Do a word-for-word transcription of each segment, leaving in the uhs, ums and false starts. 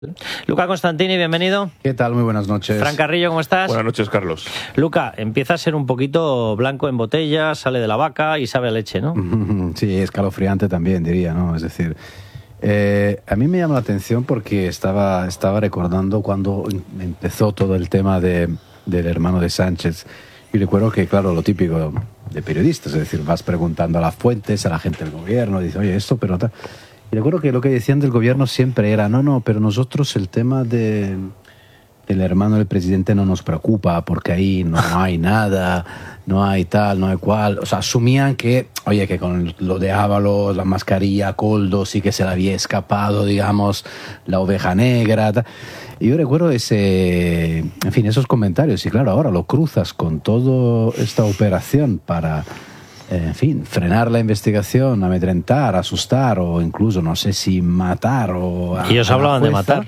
Luca Constantini, bienvenido. ¿Qué tal? Muy buenas noches. Fran Carrillo, ¿cómo estás? Buenas noches, Carlos. Luca, empieza a ser un poquito blanco en botella, sale de la vaca y sabe a leche, ¿no? Sí, escalofriante también, diría, ¿no? Es decir, eh, a mí me llama la atención porque estaba, estaba recordando cuando empezó todo el tema de, del hermano de Sánchez. Y recuerdo que, claro, lo típico de periodistas, es decir, vas preguntando a las fuentes, a la gente del gobierno, dices, oye, esto, pero tal. Y recuerdo que lo que decían del gobierno siempre era, no, no, pero nosotros el tema de, del hermano del presidente no nos preocupa porque ahí no, no hay nada, no hay tal, no hay cual. O sea, asumían que, oye, que con lo de Ábalos, la mascarilla, Koldo, sí que se le había escapado, digamos, la oveja negra. Tal. Y yo recuerdo ese, en fin, esos comentarios. Y claro, ahora lo cruzas con toda esta operación para... en fin, frenar la investigación, amedrentar, asustar o incluso, no sé si matar o... A, Ellos hablaban de matar.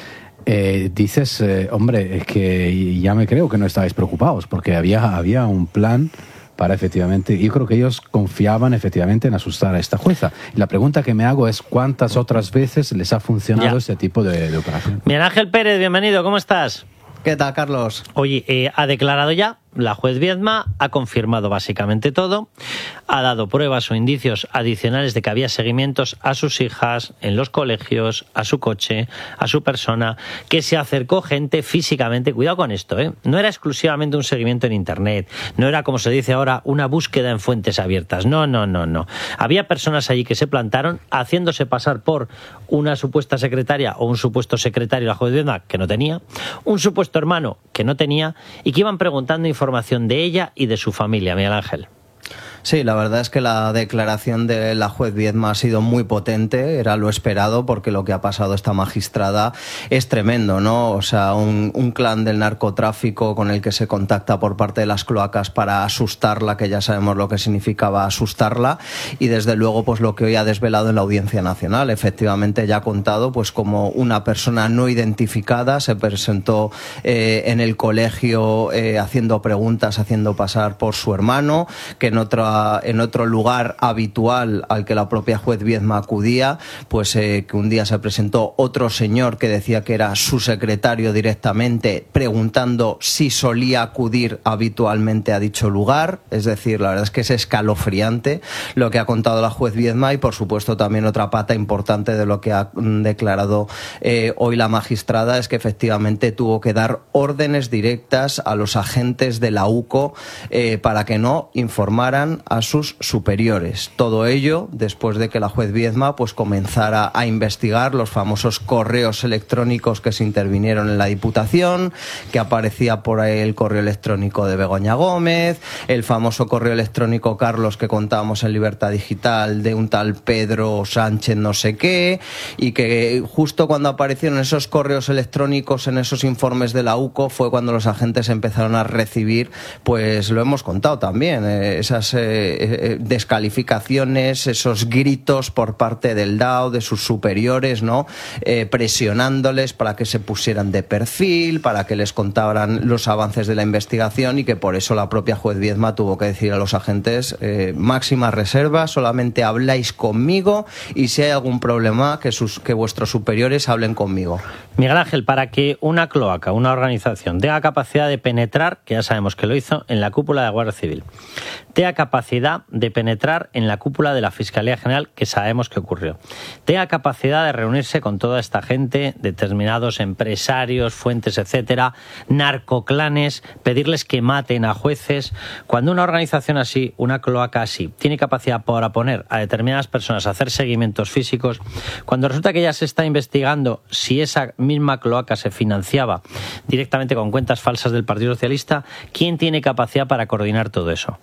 Eh, dices, eh, hombre, es que ya me creo que no estabais preocupados porque había, había un plan para efectivamente... Yo creo que ellos confiaban efectivamente en asustar a esta jueza. Y la pregunta que me hago es cuántas otras veces les ha funcionado ya. este tipo de, de operación. Miguel Ángel Pérez, bienvenido, ¿cómo estás? ¿Qué tal, Carlos? Oye, eh, ha declarado ya, la juez Viedma ha confirmado básicamente todo, ha dado pruebas o indicios adicionales de que había seguimientos a sus hijas, en los colegios, a su coche, a su persona, que se acercó gente físicamente, cuidado con esto, ¿eh? No era exclusivamente un seguimiento en internet, no era, como se dice ahora, una búsqueda en fuentes abiertas, no, no, no, no. Había personas allí que se plantaron haciéndose pasar por una supuesta secretaria o un supuesto secretario de la juez Viedma que no tenía, un supuesto hermano que no tenía y que iban preguntando información de ella y de su familia, Miguel Ángel. Sí, la verdad es que la declaración de la juez Viedma ha sido muy potente, era lo esperado porque lo que ha pasado esta magistrada es tremendo, ¿no? O sea, un, un clan del narcotráfico con el que se contacta por parte de las cloacas para asustarla, que ya sabemos lo que significaba asustarla, y desde luego pues lo que hoy ha desvelado en la Audiencia Nacional, efectivamente ya ha contado pues como una persona no identificada se presentó eh, en el colegio eh, haciendo preguntas, haciendo pasar por su hermano, que en otra en otro lugar habitual al que la propia juez Viedma acudía, pues eh, que un día se presentó otro señor que decía que era su secretario directamente, preguntando si solía acudir habitualmente a dicho lugar. Es decir, la verdad es que es escalofriante lo que ha contado la juez Viedma y por supuesto también otra pata importante de lo que ha declarado eh, hoy la magistrada es que efectivamente tuvo que dar órdenes directas a los agentes de la UCO eh, para que no informaran a sus superiores. Todo ello después de que la juez Viedma pues comenzara a investigar los famosos correos electrónicos que se intervinieron en la Diputación, que aparecía por ahí el correo electrónico de Begoña Gómez, el famoso correo electrónico, Carlos, que contábamos en Libertad Digital de un tal Pedro Sánchez no sé qué, y que justo cuando aparecieron esos correos electrónicos en esos informes de la UCO fue cuando los agentes empezaron a recibir, pues lo hemos contado también, eh, esas eh, Eh, descalificaciones, esos gritos por parte del D A O, de sus superiores, ¿no? Eh, presionándoles para que se pusieran de perfil, para que les contaran los avances de la investigación y que por eso la propia juez Viedma tuvo que decir a los agentes eh, máxima reserva, solamente habláis conmigo y si hay algún problema que, sus, que vuestros superiores hablen conmigo. Miguel Ángel, para que una cloaca, una organización tenga capacidad de penetrar, que ya sabemos que lo hizo, en la cúpula de la Guardia Civil, tenga capacidad de penetrar en la cúpula de la Fiscalía General, que sabemos que ocurrió, tenga capacidad de reunirse con toda esta gente, determinados empresarios, fuentes, etcétera, narcoclanes, pedirles que maten a jueces. Cuando una organización así, una cloaca así, tiene capacidad para poner a determinadas personas a hacer seguimientos físicos, cuando resulta que ya se está investigando si esa misma cloaca se financiaba directamente con cuentas falsas del Partido Socialista, ¿quién tiene capacidad para coordinar todo eso?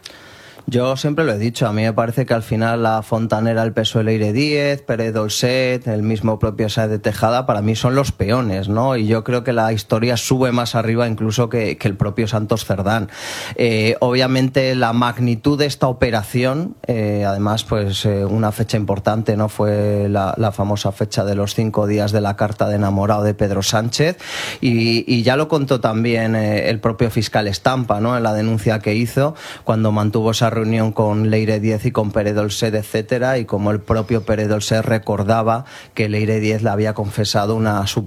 Yo siempre lo he dicho, a mí me parece que al final la fontanera, el P S O E Leire Díez, Pérez Dolcet, el mismo propio Sáez de Tejada, para mí son los peones, ¿no? Y yo creo que la historia sube más arriba incluso que, que el propio Santos Cerdán. Eh, obviamente la magnitud de esta operación, eh, además pues eh, una fecha importante, ¿no? Fue la, la famosa fecha de los cinco días de la carta de enamorado de Pedro Sánchez y, y ya lo contó también eh, el propio fiscal Estampa, ¿no? En la denuncia que hizo cuando mantuvo esa reunión con Leire Diez y con Pere Dolcet, etcétera, y como el propio Pere Dolcet recordaba que Leire Diez le había confesado una